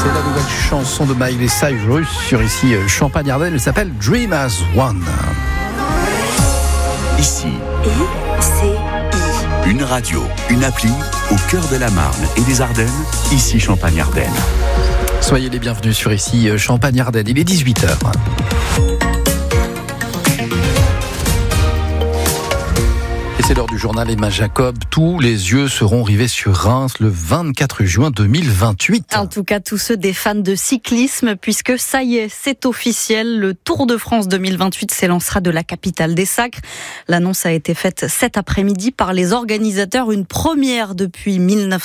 C'est la nouvelle chanson de Miley Cyrus sur ici Champagne-Ardenne. Elle s'appelle Dream as One. Ici, une radio, une appli au cœur de la Marne et des Ardennes. Ici Champagne-Ardenne. Soyez les bienvenus sur ici Champagne-Ardenne. Il est 18h. C'est l'heure du journal Emma Jacob. Tous les yeux seront rivés sur Reims le 24 juin 2028. En tout cas, tous ceux des fans de cyclisme, puisque ça y est, c'est officiel. Le Tour de France 2028 s'élancera de la capitale des Sacres. L'annonce a été faite cet après-midi par les organisateurs, une première depuis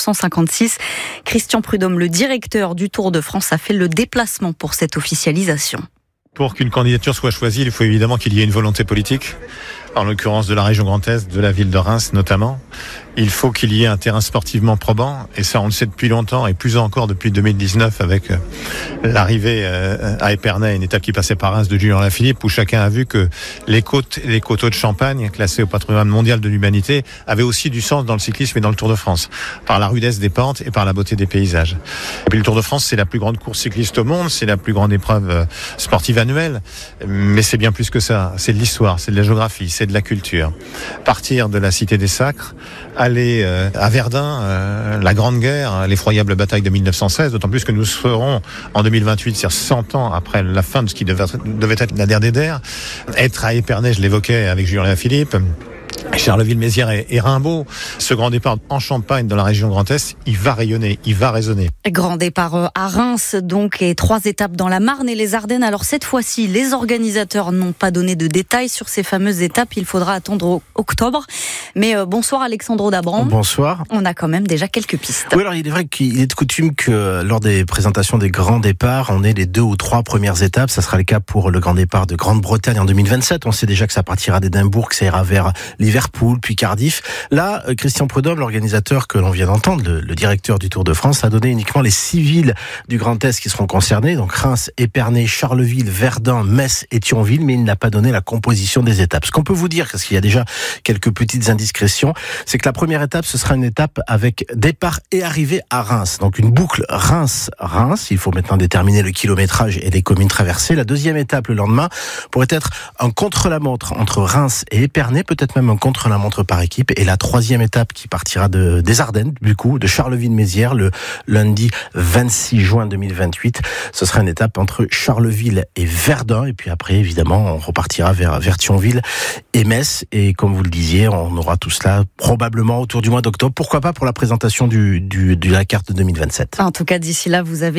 1956. Christian Prudhomme, le directeur du Tour de France, a fait le déplacement pour cette officialisation. Pour qu'une candidature soit choisie, il faut évidemment qu'il y ait une volonté politique, en l'occurrence de la région Grand Est, de la ville de Reims notamment. Il faut qu'il y ait un terrain sportivement probant, et ça on le sait depuis longtemps, et plus encore depuis 2019 avec l'arrivée à Épernay, une étape qui passait par Reims de Julien Lafilippe, où chacun a vu que les côtes et les coteaux de Champagne, classés au patrimoine mondial de l'humanité, avaient aussi du sens dans le cyclisme et dans le Tour de France, par la rudesse des pentes et par la beauté des paysages. Et puis le Tour de France, c'est la plus grande course cycliste au monde, c'est la plus grande épreuve sportive annuelle, mais c'est bien plus que ça, c'est de l'histoire, c'est de la géographie, c'est de la culture. Partir de la cité des Sacres, aller à Verdun, la Grande Guerre, l'effroyable bataille de 1916, d'autant plus que nous serons en 2028, c'est-à-dire 100 ans après la fin de ce qui devait être la der des der. Être à Épernay, je l'évoquais avec Julien Lafilippe, Charleville-Mézières et Rimbaud, ce grand départ en Champagne dans la région Grand Est, il va rayonner, il va résonner. Grand départ à Reims donc, et 3 étapes dans la Marne et les Ardennes. Alors cette fois-ci, les organisateurs n'ont pas donné de détails sur ces fameuses étapes, il faudra attendre octobre. Mais bonsoir Alexandre Dabran. Bonsoir. On a quand même déjà quelques pistes. Oui, alors il est vrai qu'il est de coutume que lors des présentations des grands départs, on ait les 2 ou 3 premières étapes. Ça sera le cas pour le grand départ de Grande-Bretagne en 2027. On sait déjà que ça partira d'Édimbourg, que ça ira vers Liverpool, puis Cardiff. Là, Christian Prudhomme, l'organisateur que l'on vient d'entendre, le directeur du Tour de France, a donné uniquement les 6 villes du Grand Est qui seront concernées, donc Reims, Épernay, Charleville, Verdun, Metz et Thionville, mais il n'a pas donné la composition des étapes. Ce qu'on peut vous dire, parce qu'il y a déjà quelques petites indiscrétions, c'est que la première étape, ce sera une étape avec départ et arrivée à Reims. Donc une boucle Reims-Reims. Il faut maintenant déterminer le kilométrage et les communes traversées. La deuxième étape, le lendemain, pourrait être un contre-la-montre entre Reims et Épernay, peut-être même un contre-la-montre par équipe. Et la troisième étape qui partira des Ardennes, du coup, de Charleville-Mézières, le lundi 26 juin 2028. Ce sera une étape entre Charleville et Verdun. Et puis après, évidemment, on repartira vers Thionville et Metz. Et comme vous le disiez, on aura tout cela probablement autour du mois d'octobre. Pourquoi pas pour la présentation de la carte 2027. En tout cas, d'ici là, vous avez